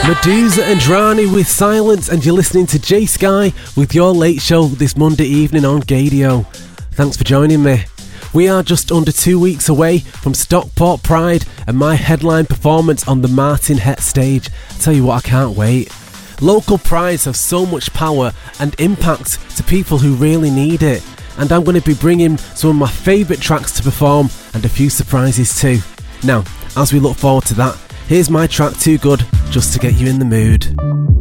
Medusa and Rani with Silence, and you're listening to Jay Sky with your late show this Monday evening on Gadio. Thanks for joining me. We are just under 2 weeks away from Stockport Pride and my headline performance on the Martin Het stage. I tell you what, I can't wait. Local prides have so much power and impact to people who really need it, and I'm going to be bringing some of my favourite tracks to perform and a few surprises too. Now, as we look forward to that, here's my track Too Good, just to get you in the mood.